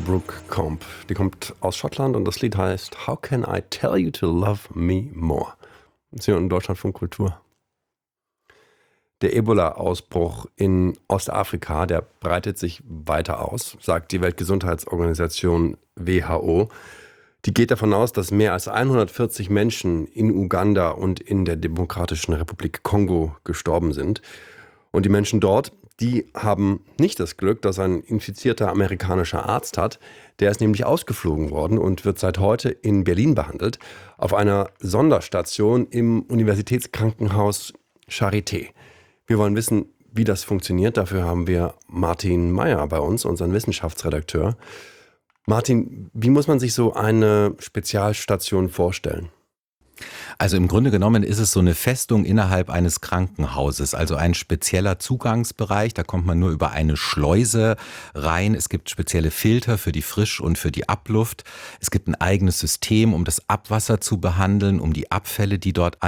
Brooke Comp. Die kommt aus Schottland und das Lied heißt How Can I Tell You to Love Me More? Das ist hier in Deutschlandfunk Kultur. Der Ebola-Ausbruch in Ostafrika, der breitet sich weiter aus, sagt die Weltgesundheitsorganisation WHO. Die geht davon aus, dass mehr als 140 Menschen in Uganda und in der Demokratischen Republik Kongo gestorben sind. Und die Menschen dort, die haben nicht das Glück, dass ein infizierter amerikanischer Arzt hat. Der ist nämlich ausgeflogen worden und wird seit heute in Berlin behandelt, auf einer Sonderstation im Universitätskrankenhaus Charité. Wir wollen wissen, wie das funktioniert. Dafür haben wir Martin Meyer bei uns, unseren Wissenschaftsredakteur. Martin, wie muss man sich so eine Spezialstation vorstellen? Also im Grunde genommen ist es so eine Festung innerhalb eines Krankenhauses, also ein spezieller Zugangsbereich. Da kommt man nur über eine Schleuse rein. Es gibt spezielle Filter für die Frisch- und für die Abluft. Es gibt ein eigenes System, um das Abwasser zu behandeln, um die Abfälle, die dort